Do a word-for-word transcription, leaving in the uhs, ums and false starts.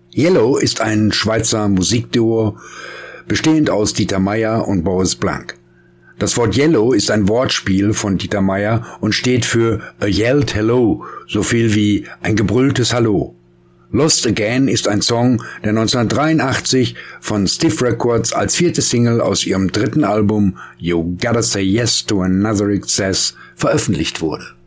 Yellow ist ein Schweizer Musikduo, bestehend aus Dieter Meier und Boris Blank. Das Wort Yellow ist ein Wortspiel von Dieter Meier und steht für A Yelled Hello, so viel wie ein gebrülltes Hallo. Lost Again ist ein Song, der neunzehnhundertdreiundachtzig von Stiff Records als vierte Single aus ihrem dritten Album You Gotta Say Yes to Another Excess veröffentlicht wurde.